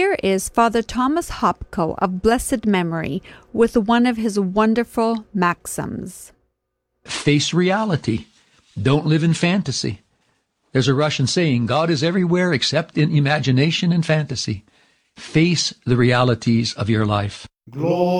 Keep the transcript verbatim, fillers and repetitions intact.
Here is Father Thomas Hopko of blessed memory with one of his wonderful maxims. Face reality. Don't live in fantasy. There's a Russian saying, God is everywhere except in imagination and fantasy. Face the realities of your life. Glory.